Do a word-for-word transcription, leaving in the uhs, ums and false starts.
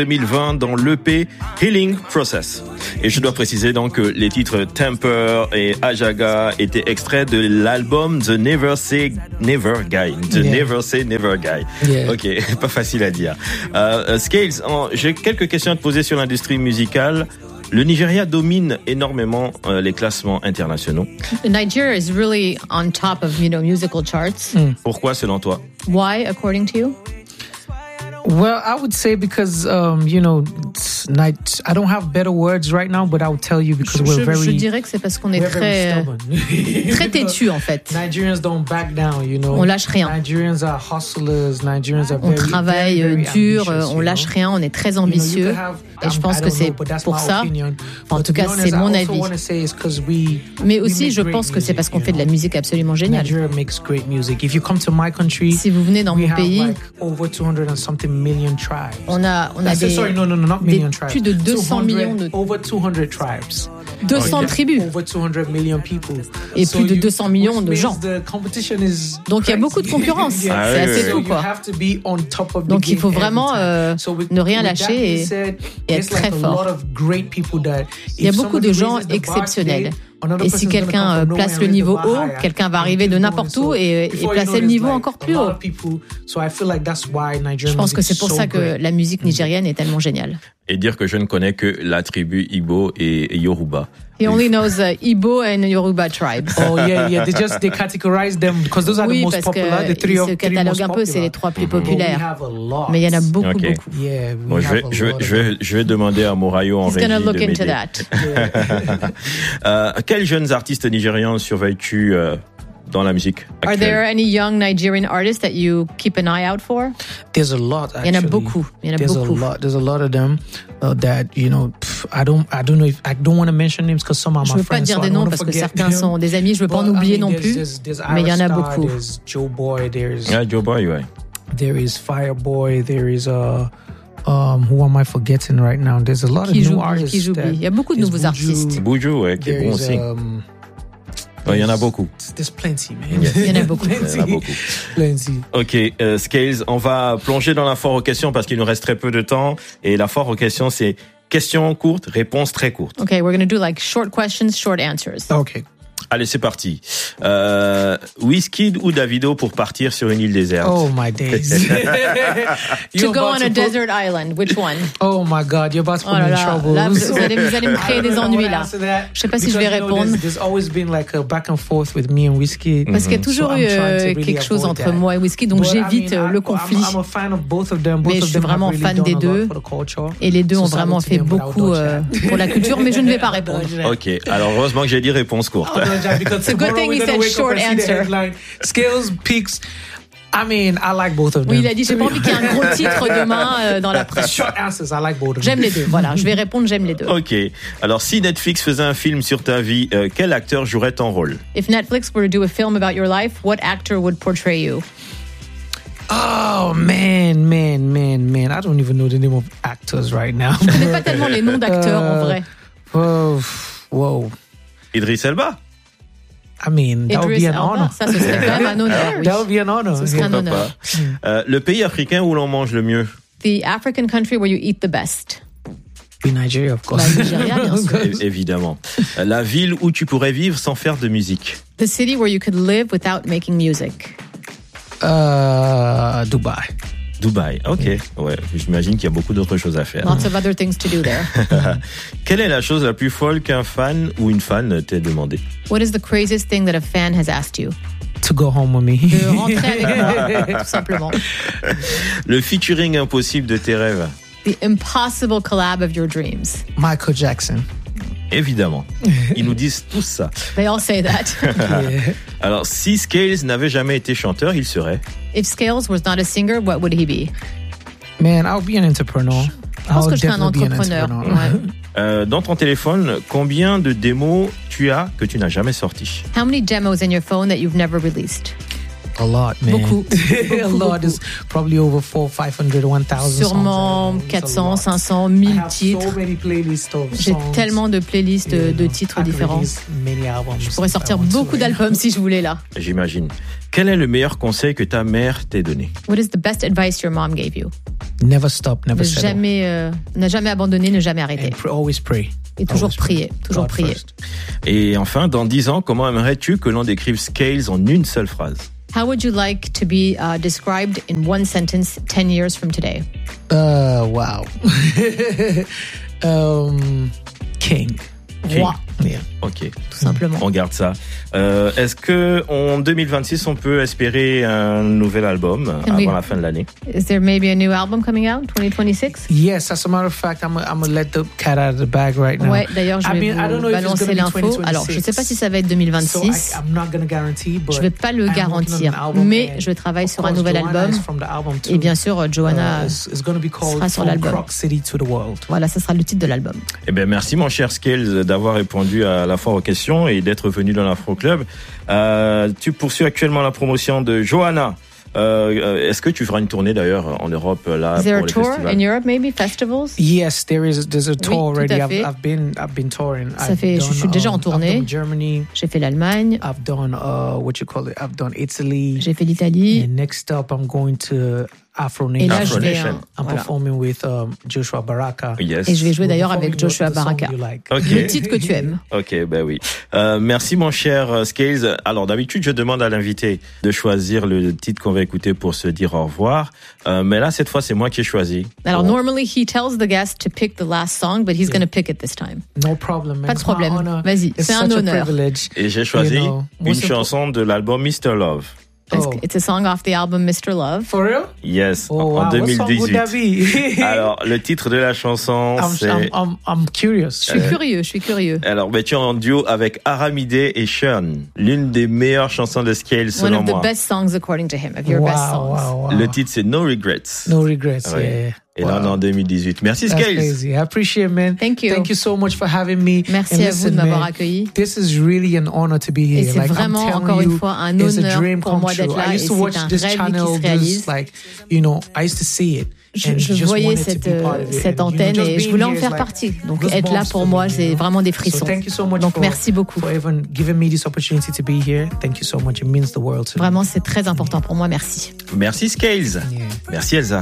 deux mille vingt dans l'E P Healing Process. Et je dois préciser donc que les titres Temper et Ajaga étaient extraits de l'album The Never Say Never Guy. The yeah. Never Say Never Guy. Yeah. Ok, pas facile à dire. Euh, Scales, en, j'ai quelques questions à te poser sur l'industrie musicale. Le Nigeria domine énormément euh, les classements internationaux. Nigeria is really on top of, you know, musical charts. Mm. Pourquoi, selon toi? Why, according to you? Well, I would say because, um, you know, night, I don't have better words right now, but I would tell you because je, we're very... Je dirais que c'est parce qu'on est très, très têtu, en fait. Nigerians don't back down, you know. On lâche rien. Nigerians are hustlers, Nigerians are on very, travaille very, very dur, ambitious, on lâche rien, on est très ambitieux. You know, have, et je pense que c'est pour ça, en tout cas c'est mon avis. Mais aussi je pense que c'est parce qu'on fait de la musique absolument géniale. Si vous venez dans mon pays, on a, on a des, des plus de deux cents millions de deux cents okay. tribus et plus de deux cents millions de gens. Donc il y a beaucoup de concurrence. Ah, c'est oui, assez oui. fou quoi. Donc il faut vraiment euh, ne rien lâcher et, et être très fort. Il y a beaucoup de gens exceptionnels. Et si quelqu'un place le niveau haut, quelqu'un va arriver de n'importe où et, et placer le niveau encore plus haut. Je pense que c'est pour ça que la musique nigérienne est tellement géniale. Et dire que je ne connais que la tribu Igbo et Yoruba. He only knows uh, Igbo and Yoruba tribes. Oh yeah, yeah. They just they categorize them because those are oui, the most popular. The three of se cataloguent un peu, c'est les trois plus populaires. Mais il y en a beaucoup, okay. beaucoup. Yeah, bon, je vais, je vais, je vais, je vais demander à Morayo en régie de look m'aider. Into that. euh, quels jeunes artistes nigérians surveilles-tu euh, dans la musique actuelle? Are there any young Nigerian artists that you keep an eye out for? There's a lot. Actually. Il y en a beaucoup. Il y en a There's beaucoup. a lot. There's a lot of them uh, that you know. Pff, I don't. I don't know if I don't want to mention names because some are my friends. Je veux pas dire des noms parce que certains sont des amis. Je veux pas en oublier non plus. Mais il y en a beaucoup. There's Joe Boy. There's yeah, Joe Boy, ouais. There is Fireboy. There is a. Uh, Um, who am I forgetting right now? There's a lot of new artists. Il y a beaucoup de nouveaux artistes. Buju, ouais, qui est bon aussi. Um, Il y en a beaucoup. There's plenty, man. Yes. Il y en a beaucoup. Il y en a beaucoup. Plenty. Ok, euh, Scales, on va plonger dans la foire aux questions parce qu'il nous reste très peu de temps. Et la foire aux questions, c'est questions courtes, réponses très courtes. Okay, we're going to do like short questions, short answers. Okay. Allez, c'est parti. Euh, Wizkid ou Davido pour partir sur une île déserte? Oh my days. To go on a desert island, which one? Oh my God, you're about to put me in trouble. Là, vous, allez, vous allez me créer des ennuis là. Je sais pas si je vais répondre. There's always been like a back and forth with me and Wizkid. Parce qu'il y a toujours eu euh, quelque chose entre moi et Wizkid, donc j'évite le conflit. Mais je suis vraiment fan des deux. Et les deux ont vraiment fait beaucoup euh, pour la culture, mais je ne vais pas répondre. Ok, alors heureusement que j'ai dit réponse courte. Because it's a good thing he said short answer. Scales peaks. I mean, I like both of them. Oui, il a dit j'ai pas envie qu'il y ait un gros titre demain euh, dans la presse. Short answers, I like both of them. J'aime les deux. Voilà, je vais répondre j'aime les deux. Ok. Alors si Netflix faisait un film sur ta vie, euh, quel acteur jouerait ton rôle? If Netflix were to do a film about your life, what actor would portray you? Oh man, man, man, man! I don't even know the name of actors right now. Je connais pas tellement les noms d'acteurs uh, en vrai. Oh, wow. Idris Elba. I mean, that would be an honor. Ça, ce serait quand même un honneur. Oui. That would be an honor. Ce serait un honneur. Euh, le pays africain où l'on mange le mieux? The African country where you eat the best. Be Nigeria, of course. Bah, Nigeria, bien sûr. É- évidemment. La ville où tu pourrais vivre sans faire de musique? The city where you could live without making music. Uh, Dubai. Dubaï, ok. Ouais, j'imagine qu'il y a beaucoup d'autres choses à faire. Lots of other things to do there. Quelle est la chose la plus folle qu'un fan ou une fan t'ait demandé? What is the craziest thing that a fan has asked you? To go home with me. De rentrer avec moi, tout simplement. Le featuring impossible de tes rêves? The impossible collab of your dreams. Michael Jackson. Évidemment. Ils nous disent tous ça. They all say that. Yeah. Alors, si Scales n'avait jamais été chanteur, il serait? If Scales was not a singer, what would he be? Man, I'll be an entrepreneur. Je pense que je serais un entrepreneur. Ouais. Euh, dans ton téléphone, combien de démos tu as que tu n'as jamais sorti? How many demos in your phone that you've never released? A lot, man. Beaucoup. A lot. There's probably over four, five hundred, one thousand. Sûrement quatre cents, cinq cents, mille titres. So many playlists of J'ai songs. tellement de playlists de, de titres différents. Je pourrais sortir beaucoup d'albums si je voulais là. J'imagine. Quel est le meilleur conseil que ta mère t'ait donné? What is the best advice your mom gave you? Never stop, never ne settle. jamais, euh, ne jamais abandonner, ne jamais arrêter. And pr- always pray. Et toujours always prier, pray. toujours God prier. First. Et enfin, dans dix ans, comment aimerais-tu que l'on décrive Scales en une seule phrase? How would you like to be uh, described in one sentence ten years from today? Uh, wow. um, king. King. Roi. Yeah. Ok. Tout simplement. On garde ça. Euh, est-ce que en deux mille vingt-six, on peut espérer un nouvel album Can avant we- la fin de l'année? Is there maybe a new album coming out, twenty twenty-six? Yes, as a matter of fact, I'm I'm gonna let the cat out of the bag right now. Ouais, d'ailleurs, je I vais mean, I don't vous know if it's balancer gonna be l'info. twenty twenty-six. Alors, je ne sais pas si ça va être deux mille So vingt-six. I, I'm not gonna guarantee, but Je ne vais pas le I'm working on an garantir, album mais and je travaille of sur un course, nouvel Joanna album. is from the album too. Et bien sûr, Joanna Uh, it's, it's gonna be called sera sur From l'album. Croc City to the World. Voilà, ça sera le titre de l'album. Eh bien, merci mon cher Scales d'avoir répondu à la fois aux questions et d'être venu dans l'Afro Club. Euh, tu poursuis actuellement la promotion de Joanna. Euh, est-ce que tu feras une tournée d'ailleurs en Europe là Is there a pour les tour festivals? in Europe, maybe festivals? Yes, there is. There's a tour tout already. à I've, fait. I've been I've been touring. Ça I've fait- je done, suis déjà en um, tournée. I've done Germany. J'ai fait l'Allemagne, I've done uh what you call it. I've done Italy. j'ai fait l'Italie. And next up, I'm going to Afro Et là, Nation. je vais, Nation. euh, I'm voilà. performing with um, Joshua Baraka. Yes. Et je vais jouer d'ailleurs We're avec performing Joshua the song Baraka. you like. Ok. Le titre que tu aimes. Ok, ben oui. Euh, merci mon cher euh, Scales. Alors d'habitude, je demande à l'invité de choisir le titre qu'on va écouter pour se dire au revoir. Euh, mais là, cette fois, c'est moi qui ai choisi. Alors, Bon. normally, he tells the guest to pick the last song, but he's going to pick it this time. No problem, man. Pas de It's my problème. honor. Vas-y, It's c'est un such a honneur. privilege. Et j'ai choisi You know, une most impo- chanson de l'album mister Love. Parce Oh. que It's a song off the album mister Love. For real? Yes, Oh, en wow. What song would that deux mille dix-huit. be? Alors, le titre de la chanson, I'm, c'est... I'm, I'm, I'm curious. Je suis curieux, je suis curieux. Alors, ben, tu es en duo avec Aramide et Sean. L'une des meilleures chansons de Scales, One selon of the moi. best songs according to him, of your wow, best songs. wow, wow. Le titre, c'est No Regrets. No regrets, Ouais. yeah. Et là, on est en deux mille dix-huit. Merci, That's Scales. crazy. I appreciate it, man. Thank you. Thank you so much for having me. Merci And à listen, vous de m'avoir man, accueilli. This is really an honor to be here. Et c'est like, vraiment, I'm telling encore une you, fois, un it's a honneur dream pour come moi true. d'être là, I et used to c'est watch un this rêve qui channel, se réalise. just like, you know, I used to see it. Je, and je just voyais wanted to cette, be part euh, of it. cette And, you know, antenne just et je being voulais en here is faire like partie. Donc goosebumps être là pour for moi, me, c'est you know? vraiment des frissons. So thank you so much Donc for, merci beaucoup. for even giving me this opportunity to be here. Thank you so much. It means the world to me. Vraiment, c'est très important pour moi. Merci. Merci, Scales. Yeah. Merci, Elsa.